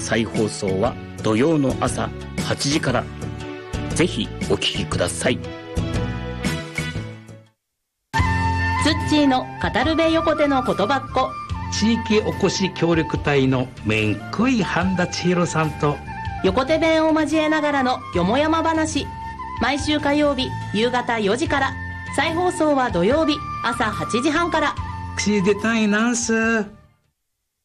再放送は土曜の朝8時から。ぜひお聞きください。 ツッチーの語るべ横手の言葉っ子、 地域おこし協力隊のめんくい半田千尋さんと横手弁を交えながらのよもやま話、毎週火曜日夕方4時から、再放送は土曜日朝8時半から。 口出たいなんす。